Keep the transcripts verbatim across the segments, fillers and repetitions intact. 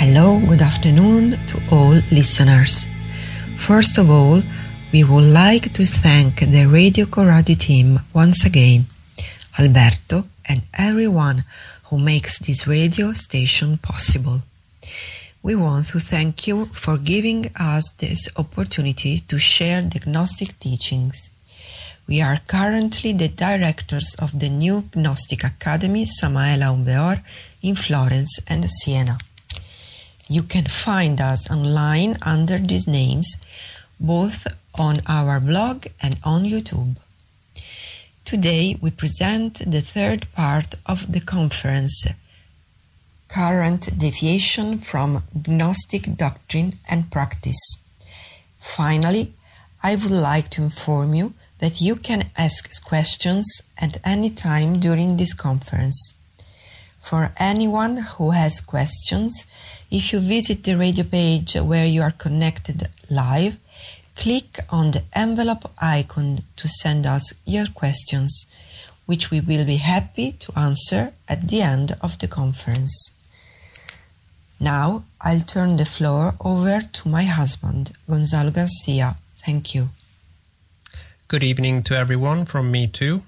Hello, good afternoon to all listeners. First of all, we would like to thank the Radio Corradi team once again, Alberto and everyone who makes this radio station possible. We want to thank you for giving us this opportunity to share the Gnostic teachings. We are currently the directors of the new Gnostic Academy Samael Aun Weor in Florence and Siena. You can find us online under these names, both on our blog and on YouTube. Today we present the third part of the conference, Current Deviation from Gnostic Doctrine and Practice. Finally, I would like to inform you that you can ask questions at any time during this conference. For anyone who has questions, if you visit the radio page where you are connected live, click on the envelope icon to send us your questions, which we will be happy to answer at the end of the conference. Now, I'll turn the floor over to my husband, Gonzalo Garcia. Thank you. Good evening to everyone from me too.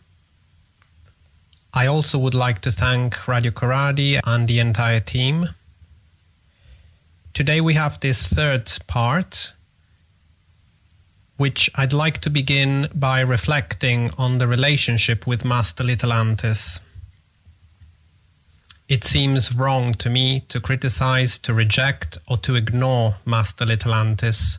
I also would like to thank Radio Corradi and the entire team. Today we have this third part, which I'd like to begin by reflecting on the relationship with Master Litelantis. It seems wrong to me to criticize, to reject, or to ignore Master Litelantis.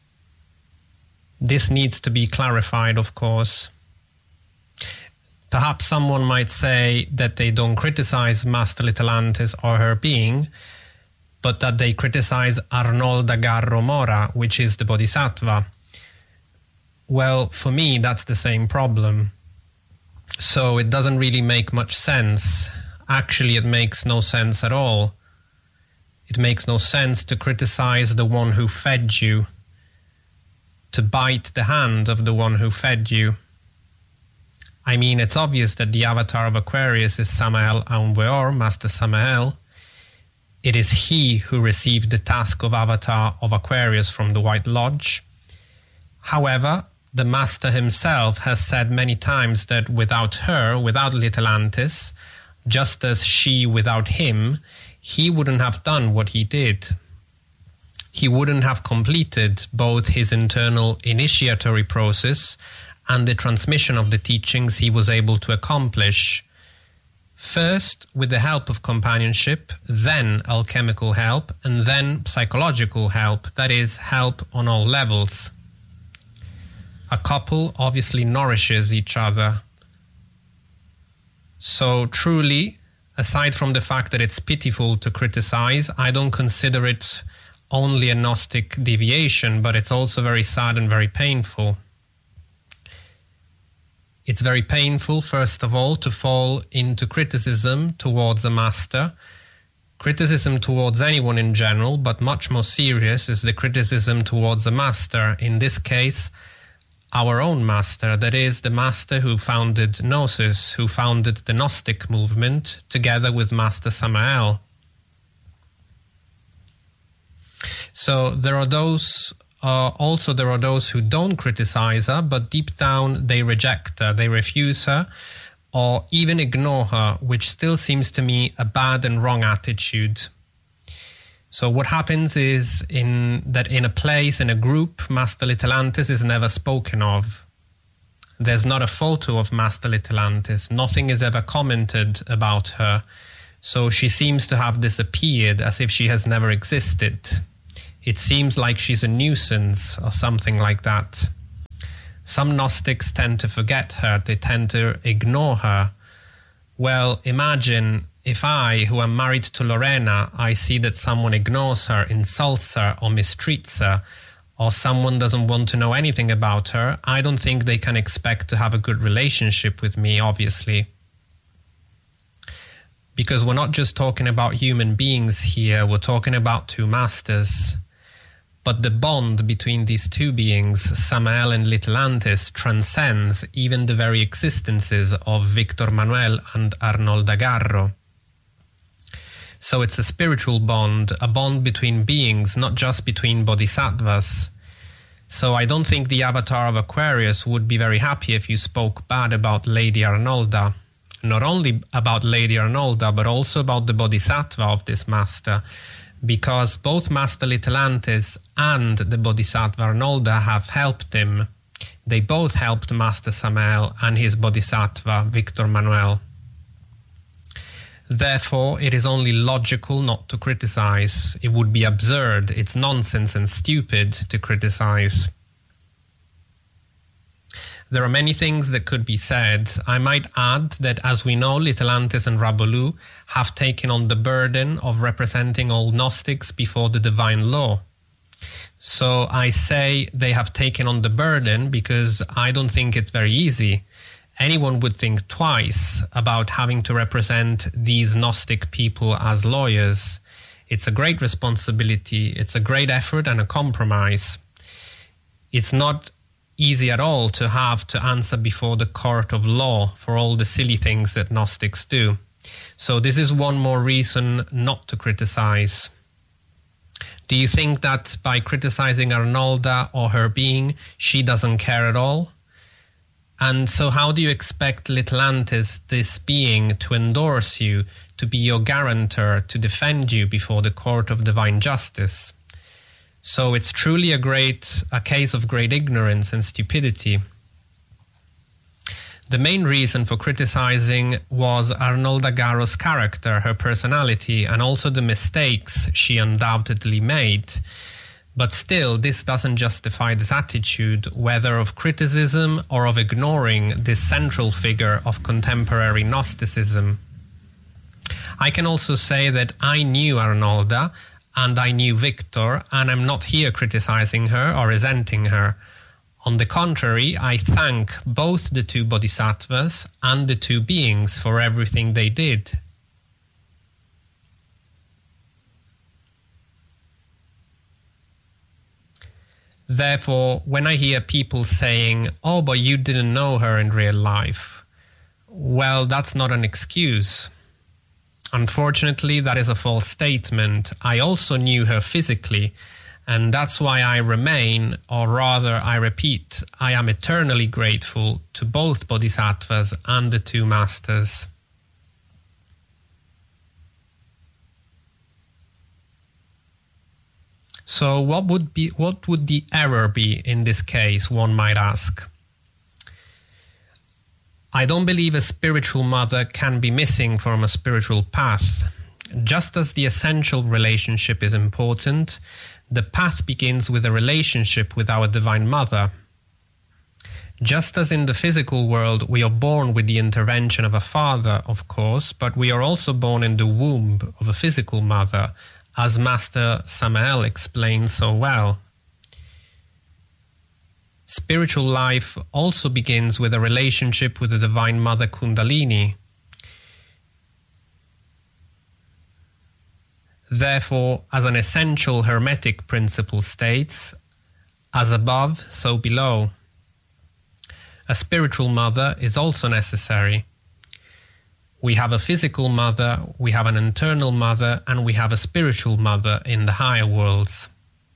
This needs to be clarified, of course. Perhaps someone might say that they don't criticize Master Litelantis or her being, but that they criticize Arnolda Garro Mora, which is the Bodhisattva. Well, for me, that's the same problem. So it doesn't really make much sense. Actually, it makes no sense at all. It makes no sense to criticize the one who fed you, to bite the hand of the one who fed you. I mean, it's obvious that the avatar of Aquarius is Samael Aun Weor, Master Samael. It is he who received the task of avatar of Aquarius from the White Lodge. However, the Master himself has said many times that without her, without Litelantis, just as she without him, he wouldn't have done what he did. He wouldn't have completed both his internal initiatory process and the transmission of the teachings he was able to accomplish. First, with the help of companionship, then alchemical help, and then psychological help, that is, help on all levels. A couple obviously nourishes each other. So truly, aside from the fact that it's pitiful to criticize, I don't consider it only a Gnostic deviation, but it's also very sad and very painful. It's very painful, first of all, to fall into criticism towards a master. Criticism towards anyone in general, but much more serious is the criticism towards a master. In this case, our own master, that is, the master who founded Gnosis, who founded the Gnostic movement, together with Master Samael. So there are those, uh, also there are those who don't criticize her, but deep down they reject her, they refuse her, or even ignore her, which still seems to me a bad and wrong attitude. So what happens is in that in a place, in a group, Master Litelantis is never spoken of. There's not a photo of Master Litelantis. Nothing is ever commented about her. So she seems to have disappeared as if she has never existed. It seems like she's a nuisance or something like that. Some Gnostics tend to forget her. They tend to ignore her. Well, imagine if I, who am married to Lorena, I see that someone ignores her, insults her, or mistreats her, or someone doesn't want to know anything about her, I don't think they can expect to have a good relationship with me, obviously. Because we're not just talking about human beings here, we're talking about two masters. But the bond between these two beings, Samael and Litelantis, transcends even the very existences of Victor Manuel and Arnolda Garro. So it's a spiritual bond, a bond between beings, not just between bodhisattvas. So I don't think the avatar of Aquarius would be very happy if you spoke bad about Lady Arnolda. Not only about Lady Arnolda, but also about the bodhisattva of this master, because both Master Litelantis and the bodhisattva Arnolda have helped him. They both helped Master Samael and his bodhisattva, Victor Manuel. Therefore, it is only logical not to criticize. It would be absurd, it's nonsense and stupid to criticize. There are many things that could be said. I might add that, as we know, Litelantis and Rabolu have taken on the burden of representing all Gnostics before the divine law. So I say they have taken on the burden because I don't think it's very easy. Anyone would think twice about having to represent these Gnostic people as lawyers. It's a great responsibility, it's a great effort and a compromise. It's not easy at all to have to answer before the court of law for all the silly things that Gnostics do. So this is one more reason not to criticize. Do you think that by criticizing Arnolda or her being, she doesn't care at all? And so how do you expect Litelantis, this being, to endorse you, to be your guarantor, to defend you before the court of divine justice? So it's truly a great, a case of great ignorance and stupidity. The main reason for criticizing was Arnolda Garo's character, her personality, and also the mistakes she undoubtedly made. But still, this doesn't justify this attitude, whether of criticism or of ignoring this central figure of contemporary Gnosticism. I can also say that I knew Arnolda and I knew Victor, and I'm not here criticizing her or resenting her. On the contrary, I thank both the two bodhisattvas and the two beings for everything they did. Therefore, when I hear people saying, "Oh, but you didn't know her in real life," well, that's not an excuse. Unfortunately, that is a false statement. I also knew her physically, and that's why I remain, or rather, I repeat, I am eternally grateful to both bodhisattvas and the two masters. So what would be what would the error be in this case, one might ask? I don't believe a spiritual mother can be missing from a spiritual path. Just as the essential relationship is important, the path begins with a relationship with our Divine Mother. Just as in the physical world we are born with the intervention of a father, of course, but we are also born in the womb of a physical mother, as Master Samael explains so well. Spiritual life also begins with a relationship with the Divine Mother Kundalini. Therefore, as an essential Hermetic principle states, as above, so below. A spiritual mother is also necessary. We have a physical mother, we have an internal mother, and we have a spiritual mother in the higher worlds.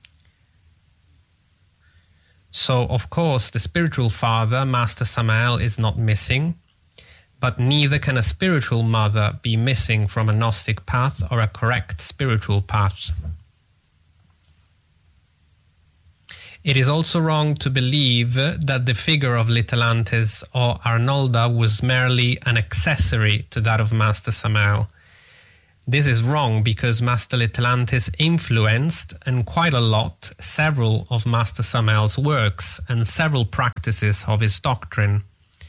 So, of course, the spiritual father, Master Samael, is not missing, but neither can a spiritual mother be missing from a Gnostic path or a correct spiritual path. It is also wrong to believe that the figure of Litelantis or Arnolda was merely an accessory to that of Master Samael. This is wrong because Master Litelantis influenced, and quite a lot, several of Master Samael's works and several practices of his doctrine.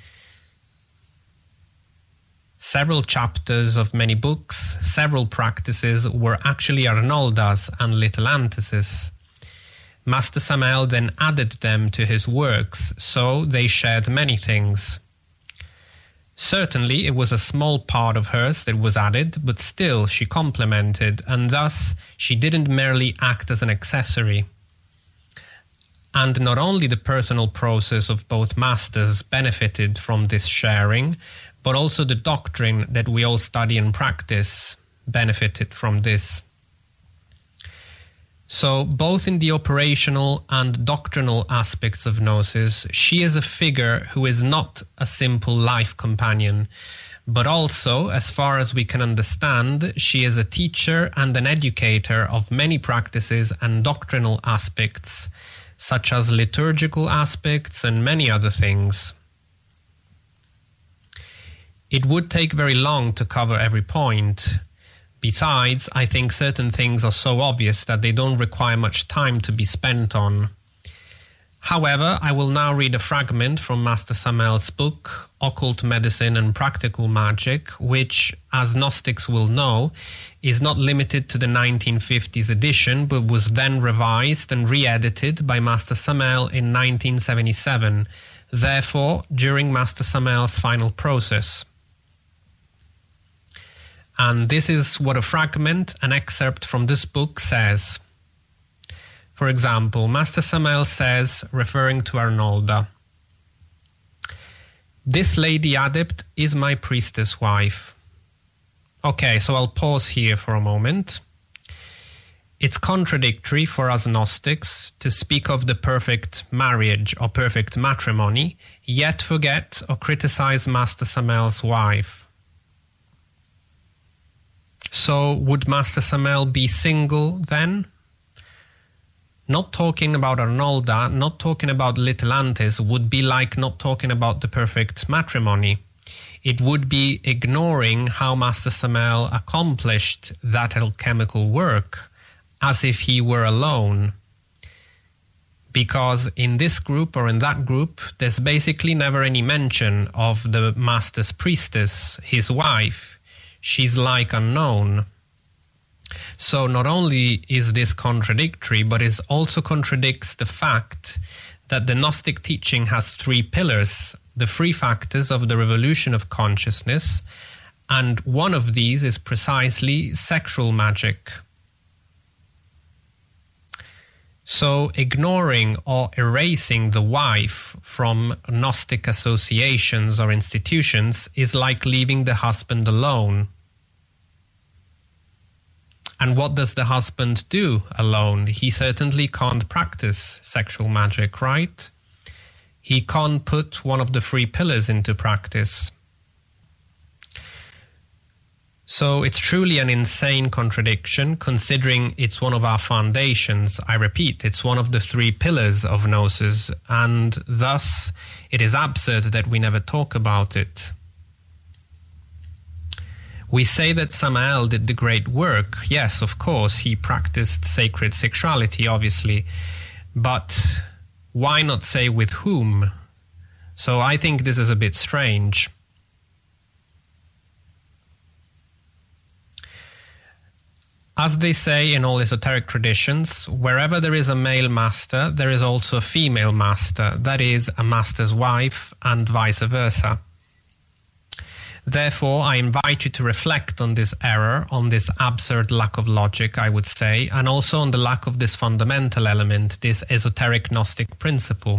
Several chapters of many books, several practices were actually Arnolda's and Litelantis's. Master Samael then added them to his works, so they shared many things. Certainly, it was a small part of hers that was added, but still she complemented, and thus she didn't merely act as an accessory. And not only the personal process of both masters benefited from this sharing, but also the doctrine that we all study and practice. benefited from this. So both in the operational and doctrinal aspects of Gnosis, she is a figure who is not a simple life companion, but also, as far as we can understand, she is a teacher and an educator of many practices and doctrinal aspects, such as liturgical aspects and many other things. It would take very long to cover every point. Besides, I think certain things are so obvious that they don't require much time to be spent on. However, I will now read a fragment from Master Samael's book, Occult Medicine and Practical Magic, which, as Gnostics will know, is not limited to the nineteen fifties edition, but was then revised and re-edited by Master Samael in nineteen seventy-seven, therefore during Master Samael's final process. And this is what a fragment, an excerpt from this book says. For example, Master Samael says, referring to Arnolda, "This lady adept is my priestess wife." Okay, so I'll pause here for a moment. It's contradictory for us Gnostics to speak of the perfect marriage or perfect matrimony, yet forget or criticize Master Samael's wife. So would Master Samael be single then? Not talking about Arnolda, not talking about Little Antis would be like not talking about the perfect matrimony. It would be ignoring how Master Samael accomplished that alchemical work, as if he were alone. Because in this group or in that group, there's basically never any mention of the Master's priestess, his wife. She's like unknown. So not only is this contradictory, but it also contradicts the fact that the Gnostic teaching has three pillars, the three factors of the revolution of consciousness, and one of these is precisely sexual magic. So ignoring or erasing the wife from Gnostic associations or institutions is like leaving the husband alone. And what does the husband do alone? He certainly can't practice sexual magic, right? He can't put one of the three pillars into practice. So it's truly an insane contradiction, considering it's one of our foundations. I repeat, it's one of the three pillars of Gnosis, and thus it is absurd that we never talk about it. We say that Samael did the great work. Yes, of course, he practiced sacred sexuality, obviously. But why not say with whom? So I think this is a bit strange. As they say in all esoteric traditions, wherever there is a male master, there is also a female master, that is, a master's wife, and vice versa. Therefore, I invite you to reflect on this error, on this absurd lack of logic, I would say, and also on the lack of this fundamental element, this esoteric Gnostic principle.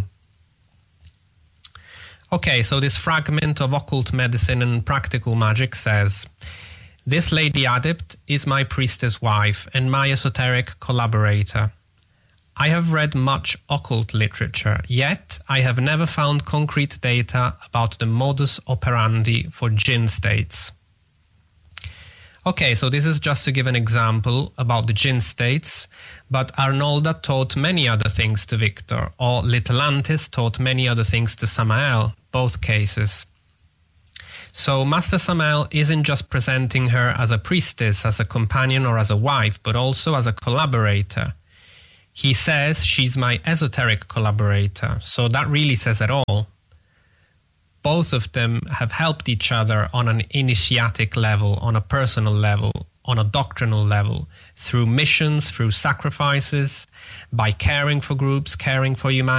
Okay, so this fragment of Occult Medicine and Practical Magic says, "This lady adept is my priestess wife and my esoteric collaborator. I have read much occult literature, yet I have never found concrete data about the modus operandi for jinn states." Okay, so this is just to give an example about the jinn states, but Arnolda taught many other things to Victor, or Little Antis taught many other things to Samael, both cases. So Master Samael isn't just presenting her as a priestess, as a companion or as a wife, but also as a collaborator. He says she's my esoteric collaborator, so that really says it all. Both of them have helped each other on an initiatic level, on a personal level, on a doctrinal level, through missions, through sacrifices, by caring for groups, caring for humanity.